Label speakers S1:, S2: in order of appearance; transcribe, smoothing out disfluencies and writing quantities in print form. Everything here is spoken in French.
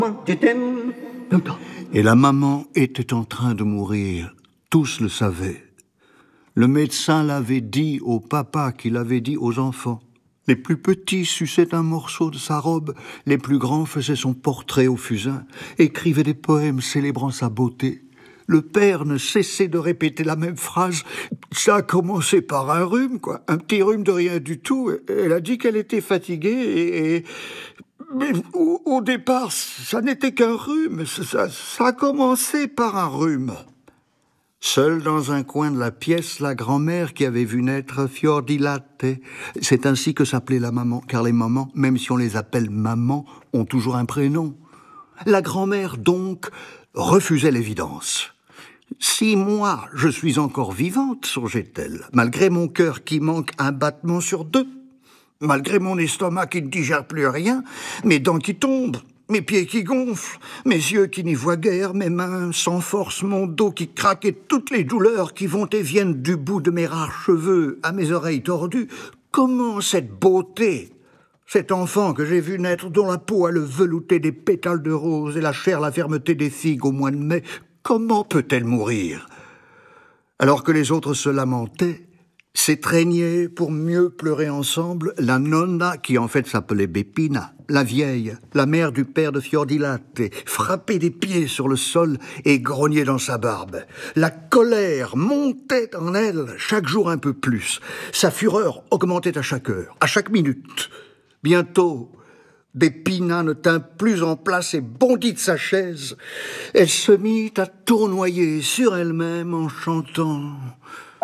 S1: Je t'aime tout le temps.
S2: Et la maman était en train de mourir. Tous le savaient. Le médecin l'avait dit au papa qui l'avait dit aux enfants. Les plus petits suçaient un morceau de sa robe, les plus grands faisaient son portrait au fusain, écrivaient des poèmes célébrant sa beauté. Le père ne cessait de répéter la même phrase. Ça a commencé par un rhume, quoi. Un petit rhume de rien du tout. Elle a dit qu'elle était fatiguée Mais au départ, ça n'était qu'un rhume. Ça a commencé par un rhume. Seule dans un coin de la pièce, la grand-mère qui avait vu naître Fiordilatte. C'est ainsi que s'appelait la maman, car les mamans, même si on les appelle maman, ont toujours un prénom. La grand-mère, donc, refusait l'évidence. Si moi, je suis encore vivante, songeait-elle, malgré mon cœur qui manque un battement sur 2, malgré mon estomac qui ne digère plus rien, mes dents qui tombent, mes pieds qui gonflent, mes yeux qui n'y voient guère, mes mains sans force, mon dos qui craque et toutes les douleurs qui vont et viennent du bout de mes rares cheveux à mes oreilles tordues, comment cette beauté, cet enfant que j'ai vu naître, dont la peau a le velouté des pétales de rose et la chair la fermeté des figues au mois de mai, comment peut-elle mourir? Alors que les autres se lamentaient, s'étreignaient pour mieux pleurer ensemble, la nonna, qui en fait s'appelait Beppina, la vieille, la mère du père de Fiordilatte, frappait des pieds sur le sol et grognait dans sa barbe. La colère montait en elle chaque jour un peu plus. Sa fureur augmentait à chaque heure, à chaque minute. Bientôt, Beppina ne tint plus en place et bondit de sa chaise. Elle se mit à tournoyer sur elle-même en chantant